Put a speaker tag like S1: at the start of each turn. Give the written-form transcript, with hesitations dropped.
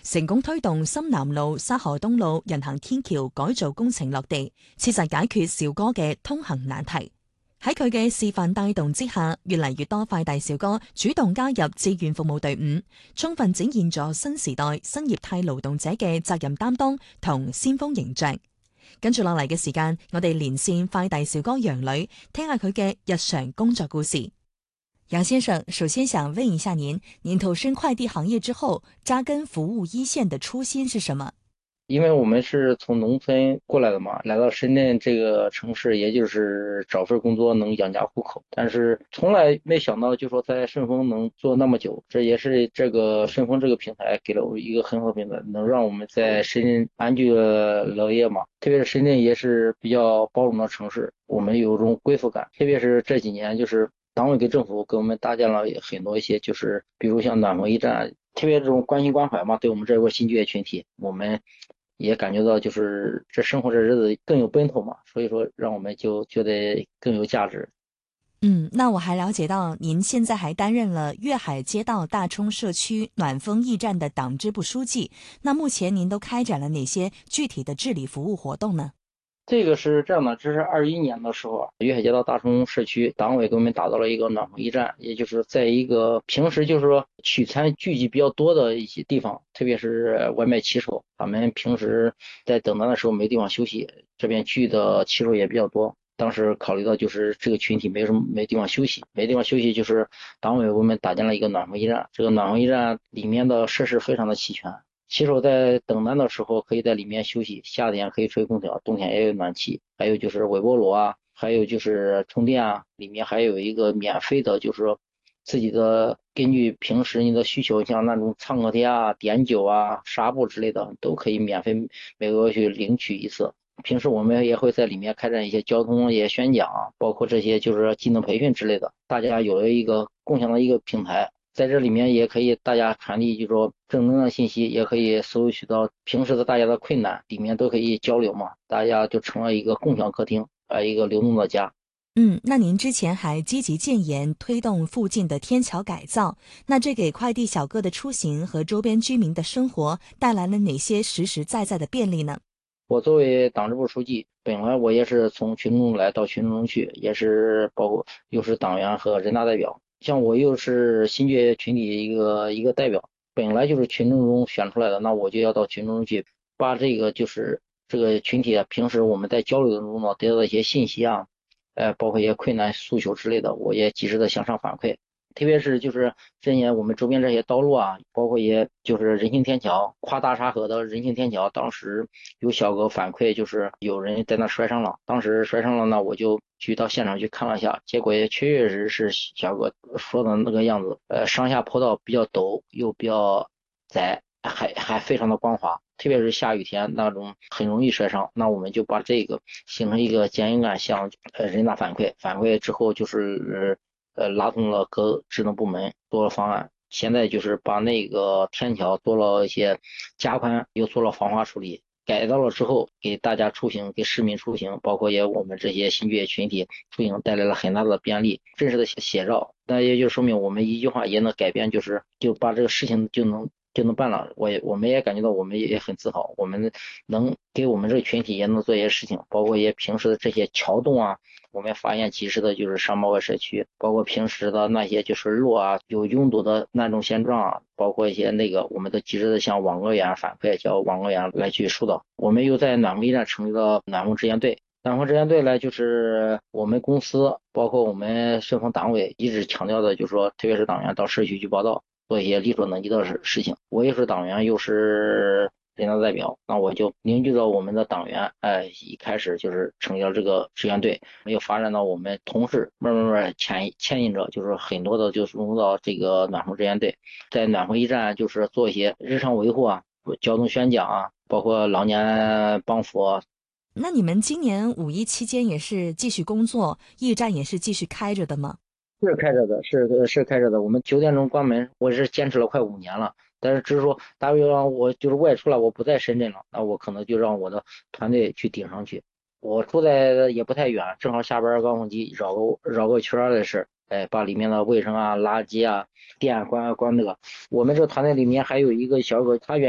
S1: 成功推動深南路、沙河東路人行天橋改造工程落地，切實解決邵哥嘅通行難題。喺佢嘅示範帶動之下，越嚟越多快遞小哥主動加入志願服務隊伍，充分展現咗新時代新業態勞動者嘅責任擔當同先鋒形象。跟住落嚟嘅時間，我哋連線快遞小哥楊女，聽下佢嘅日常工作故事。楊先生，首先想問一下您投身快遞行業之後，扎根服務一線的初心是什麼？
S2: 因为我们是从农村过来的嘛，来到深圳这个城市，也就是找份工作能养家糊口，但是从来没想到就说在顺丰能做那么久，这也是这个顺丰这个平台给了我一个很好的平台，能让我们在深圳安居乐业嘛。特别是深圳也是比较包容的城市，我们有种归属感，特别是这几年就是党委跟政府给我们搭建了很多一些，就是比如像暖风驿站，特别这种关心关怀嘛，对我们这个新就业群体，我们也感觉到就是这生活这日子更有奔头嘛，所以说让我们就觉得更有价值。
S1: 那我还了解到您现在还担任了粤海街道大冲社区暖风驿站的党支部书记，那目前您都开展了哪些具体的治理服务活动呢？
S2: 这个是这样的，这是21年的时候，粤海街道大冲社区党委给我们打造了一个暖风驿站，也就是在一个平时就是说取餐聚集比较多的一些地方，特别是外卖骑手，他们平时在等单的时候没地方休息，这边聚的骑手也比较多。当时考虑到就是这个群体没地方休息，没地方休息，就是党委为我们搭建了一个暖风驿站。这个暖风驿站里面的设施非常的齐全，骑手在等单的时候可以在里面休息，夏天可以吹空调，冬天也有暖气，还有就是微波炉啊，还有就是充电啊，里面还有一个免费的，就是说自己的根据平时你的需求，像那种创可贴啊、碘酒啊、纱布之类的，都可以免费每个月去领取一次。平时我们也会在里面开展一些交通也宣讲，包括这些就是技能培训之类的，大家有了一个共享的一个平台。在这里面也可以大家传递，就是说正能量信息，也可以搜取到平时的大家的困难，里面都可以交流嘛，大家就成了一个共享客厅，一个流动的家。
S1: 那您之前还积极建言推动附近的天桥改造，那这给快递小哥的出行和周边居民的生活带来了哪些实实在在的便利呢？
S2: 我作为党支部书记，本来我也是从群众来到群众中去，也是包括又是党员和人大代表，像我又是新就业群体一个代表，本来就是群众中选出来的，那我就要到群众中去，把这个就是这个群体啊，平时我们在交流当中呢得到的一些信息啊，包括一些困难诉求之类的，我也及时的向上反馈。特别是就是这些我们周边这些道路啊，包括也就是人行天桥，跨大沙河的人行天桥，当时有小哥反馈，就是有人在那摔伤了。当时摔伤了呢，我就去到现场去看了一下，结果也确确实实是小哥说的那个样子。上下坡道比较陡，又比较窄，还非常的光滑。特别是下雨天那种很容易摔伤，那我们就把这个形成一个检验案向人大反馈，反馈之后就是拉动了各职能部门做了方案，现在就是把那个天桥做了一些加宽，又做了防滑处理，改造了之后给大家出行，给市民出行，包括也我们这些新就业群体出行带来了很大的便利，真实的写照。那也就说明我们一句话也能改变，就把这个事情就能办了。我们也感觉到我们也很自豪，我们能给我们这个群体也能做一些事情，包括也平时的这些桥洞啊，我们发现及时的就是上报给社区，包括平时的那些就是路啊有拥堵的那种现状啊，包括一些那个我们都及时的向网格员反馈，叫网格员来去疏导。我们又在暖风驿站成立了暖风支援队。暖风支援队呢，就是我们公司包括我们顺丰党委一直强调的，就是说，特别是党员到社区去报道，做一些力所能及的事情。我又是党员，又是人大代表，那我就凝聚着我们的党员，一开始就是成立了这个支援队，没有发展到我们同事慢慢牵引着，就是很多的就是融入到这个暖风支援队，在暖风驿站就是做一些日常维护啊、交通宣讲啊，包括老年帮扶啊。
S1: 那你们今年5·1期间也是继续工作，驿站也是继续开着的吗？
S2: 是开着的，是开着的。我们9点钟关门，我是坚持了快5年了。但是只是说，大约让我就是外出了，我不在深圳了，那我可能就让我的团队去顶上去。我住在也不太远，正好下班高峰期绕个圈儿的事，把里面的卫生啊、垃圾啊、电关那个。我们这团队里面还有一个小哥，他